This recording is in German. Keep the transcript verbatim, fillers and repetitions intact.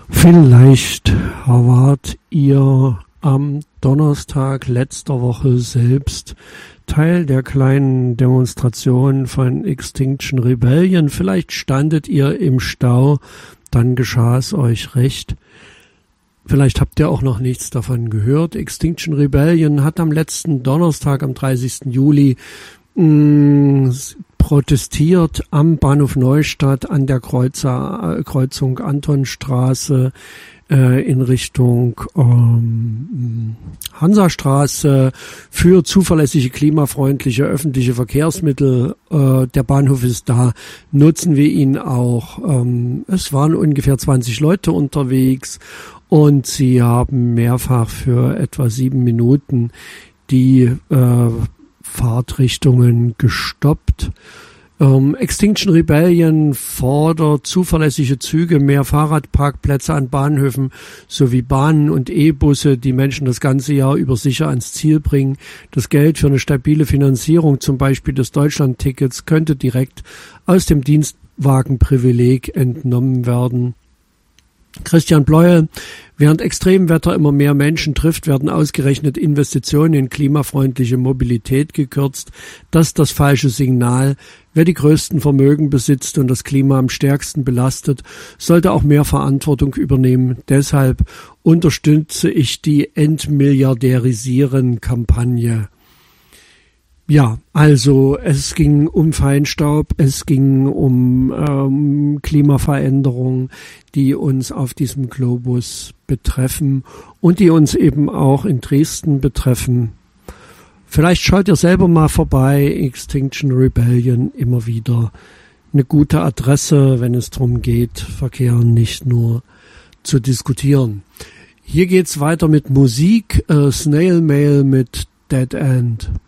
Vielleicht wart ihr am Donnerstag letzter Woche selbst Teil der kleinen Demonstration von Extinction Rebellion. Vielleicht standet ihr im Stau, dann geschah es euch recht. Vielleicht habt ihr auch noch nichts davon gehört. Extinction Rebellion hat am letzten Donnerstag, am dreißigsten Juli, mh, protestiert am Bahnhof Neustadt an der Kreuzer, äh, Kreuzung Antonstraße äh, in Richtung ähm, Hansastraße für zuverlässige, klimafreundliche öffentliche Verkehrsmittel. Äh, der Bahnhof ist da, nutzen wir ihn auch. Ähm, es waren ungefähr zwanzig Leute unterwegs und sie haben mehrfach für etwa sieben Minuten die äh, Fahrtrichtungen gestoppt. Ähm, Extinction Rebellion fordert zuverlässige Züge, mehr Fahrradparkplätze an Bahnhöfen sowie Bahnen und E-Busse, die Menschen das ganze Jahr über sicher ans Ziel bringen. Das Geld für eine stabile Finanzierung, zum Beispiel des Deutschlandtickets, könnte direkt aus dem Dienstwagenprivileg entnommen werden. Christian Bleuel: Während Extremwetter immer mehr Menschen trifft, werden ausgerechnet Investitionen in klimafreundliche Mobilität gekürzt. Das ist das falsche Signal. Wer die größten Vermögen besitzt und das Klima am stärksten belastet, sollte auch mehr Verantwortung übernehmen. Deshalb unterstütze ich die Entmilliardärisieren-Kampagne. Ja, also es ging um Feinstaub, es ging um ähm, Klimaveränderungen, die uns auf diesem Globus betreffen und die uns eben auch in Dresden betreffen. Vielleicht schaut ihr selber mal vorbei, Extinction Rebellion, immer wieder eine gute Adresse, wenn es darum geht, Verkehr nicht nur zu diskutieren. Hier geht's weiter mit Musik, äh, Snail Mail mit Dead End.